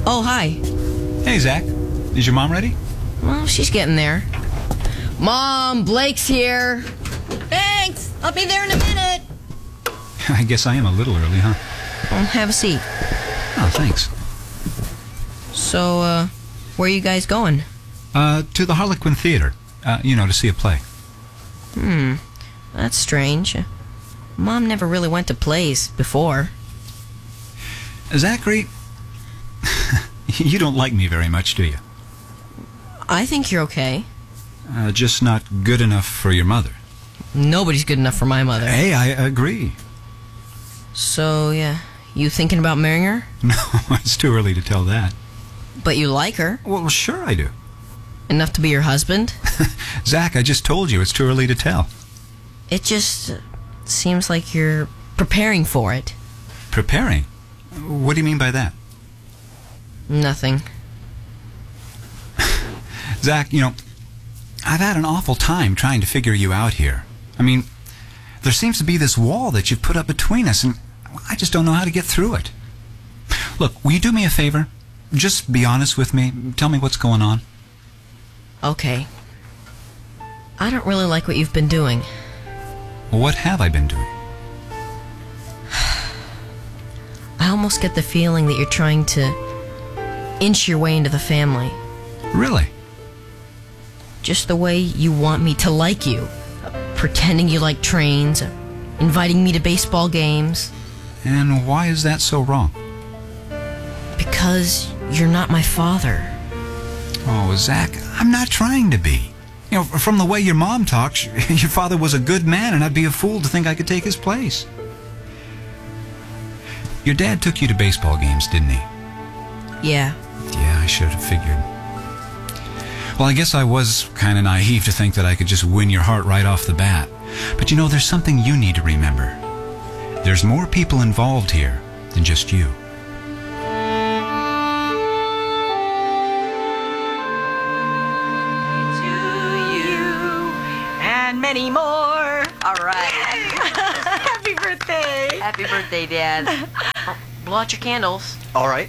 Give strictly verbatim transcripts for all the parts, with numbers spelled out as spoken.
Oh, hi. Hey, Zach. Is your mom ready? Well, she's getting there. Mom, Blake's here. Thanks. I'll be there in a minute. I guess I am a little early, huh? Well, have a seat. Oh, thanks. So, uh, where are you guys going? Uh, to the Harlequin Theater. Uh, you know, to see a play. Hmm, that's strange. Mom never really went to plays before. Zachary, you don't like me very much, do you? I think you're okay. Uh, just not good enough for your mother. Nobody's good enough for my mother. Hey, I agree. So, yeah, you thinking about marrying her? No, it's too early to tell that. But you like her? Well, sure I do. Enough to be your husband? Zach, I just told you it's too early to tell. It just uh, seems like you're preparing for it. Preparing? What do you mean by that? Nothing. Zach, you know, I've had an awful time trying to figure you out here. I mean, there seems to be this wall that you've put up between us, and I just don't know how to get through it. Look, will you do me a favor? Just be honest with me. Tell me what's going on. Okay. I don't really like what you've been doing. Well, what have I been doing? I almost get the feeling that you're trying to inch your way into the family. Really? Just the way you want me to like you. Pretending you like trains, inviting me to baseball games. And why is that so wrong? Because you're not my father. Oh, Zach, I'm not trying to be. You know, from the way your mom talks, your father was a good man, and I'd be a fool to think I could take his place. Your dad took you to baseball games, didn't he? Yeah. Yeah, I should have figured. Well, I guess I was kind of naive to think that I could just win your heart right off the bat. But you know, there's something you need to remember. There's more people involved here than just you. And many more. All right. Happy birthday. Happy birthday, Dad. Oh, blow out your candles. All right.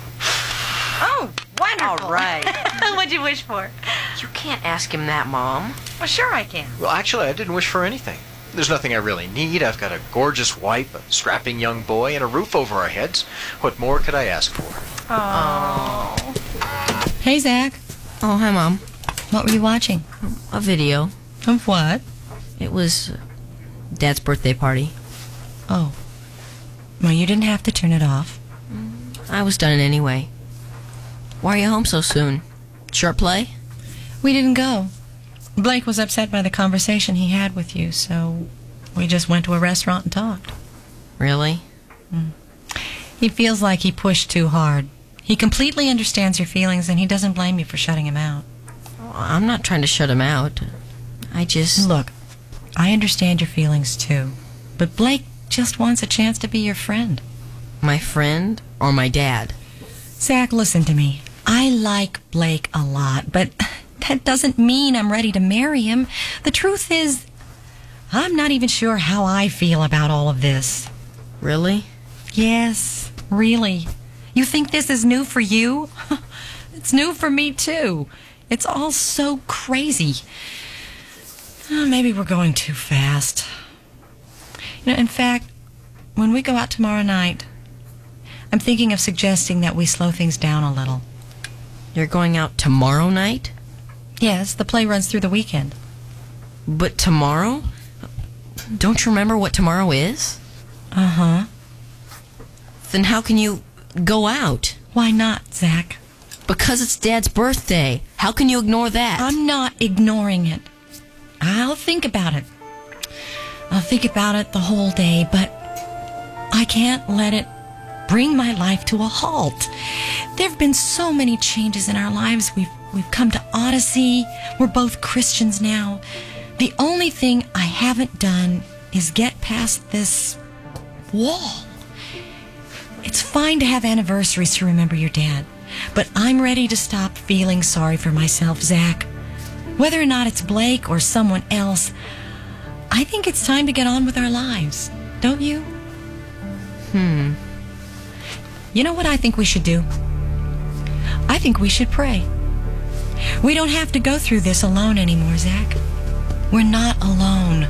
Oh, wonderful. All right. What'd you wish for? You can't ask him that, Mom. Well, sure I can. Well, actually, I didn't wish for anything. There's nothing I really need. I've got a gorgeous wife, a strapping young boy, and a roof over our heads. What more could I ask for? Oh. Hey, Zach. Oh, hi, Mom. What were you watching? A video. Of what? It was uh, Dad's birthday party. Oh. Well, you didn't have to turn it off. I was done anyway. Why are you home so soon? Short play? We didn't go. Blake was upset by the conversation he had with you, so we just went to a restaurant and talked. Really? Mm. He feels like he pushed too hard. He completely understands your feelings, and he doesn't blame you for shutting him out. Well, I'm not trying to shut him out. I just... Look, I understand your feelings too, but Blake just wants a chance to be your friend. My friend or my dad? Zach, listen to me. I like Blake a lot, but that doesn't mean I'm ready to marry him. The truth is, I'm not even sure how I feel about all of this. Really? Yes, really. You think this is new for you? It's new for me, too. It's all so crazy. Oh, maybe we're going too fast. You know, in fact, when we go out tomorrow night, I'm thinking of suggesting that we slow things down a little. You're going out tomorrow night? Yes, the play runs through the weekend. But tomorrow? Don't you remember what tomorrow is? Uh-huh. Then how can you go out? Why not, Zach? Because it's Dad's birthday. How can you ignore that? I'm not ignoring it. I'll think about it. I'll think about it the whole day, but I can't let it bring my life to a halt. There have been so many changes in our lives. We've we've come to Odyssey. We're both Christians now. The only thing I haven't done is get past this wall. It's fine to have anniversaries to remember your dad, but I'm ready to stop feeling sorry for myself, Zach. Whether or not it's Blake or someone else, I think it's time to get on with our lives. Don't you? Hmm. You know what I think we should do? I think we should pray. We don't have to go through this alone anymore, Zach. We're not alone.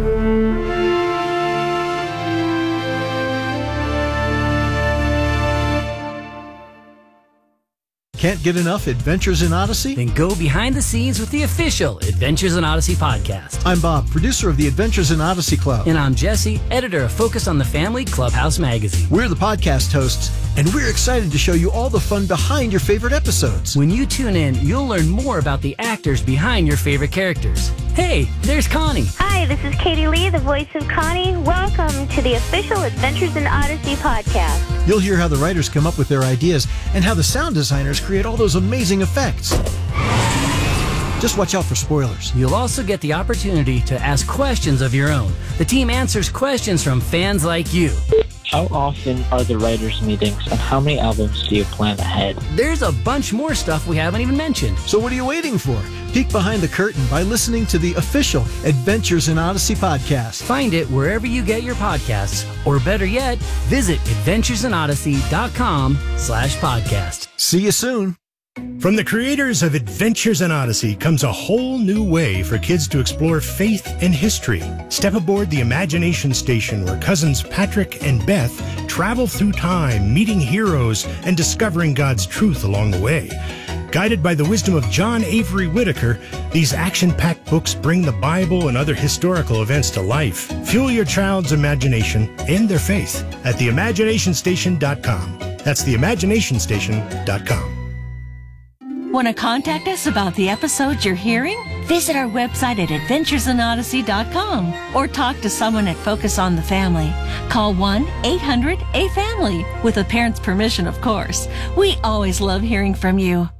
Can't get enough Adventures in Odyssey? Then go behind the scenes with the official Adventures in Odyssey podcast. I'm Bob, producer of the Adventures in Odyssey Club. And I'm Jesse, editor of Focus on the Family Clubhouse magazine. We're the podcast hosts, and we're excited to show you all the fun behind your favorite episodes. When you tune in, you'll learn more about the actors behind your favorite characters. Hey, there's Connie. Hi, this is Katie Lee, the voice of Connie. Welcome to the official Adventures in Odyssey podcast. You'll hear how the writers come up with their ideas and how the sound designers create all those amazing effects. Just watch out for spoilers. You'll also get the opportunity to ask questions of your own. The team answers questions from fans like you. How often are the writers' meetings, and how many albums do you plan ahead? There's a bunch more stuff we haven't even mentioned. So what are you waiting for? Peek behind the curtain by listening to the official Adventures in Odyssey podcast. Find it wherever you get your podcasts, or better yet, visit adventuresinodyssey.com slash podcast. See you soon. From the creators of Adventures in Odyssey comes a whole new way for kids to explore faith and history. Step aboard the Imagination Station, where cousins Patrick and Beth travel through time, meeting heroes and discovering God's truth along the way. Guided by the wisdom of John Avery Whitaker, these action-packed books bring the Bible and other historical events to life. Fuel your child's imagination and their faith at the imagination station dot com. That's the imagination station dot com. Want to contact us about the episodes you're hearing? Visit our website at adventures in odyssey dot com or talk to someone at Focus on the Family. Call one eight hundred A family with a parent's permission, of course. We always love hearing from you.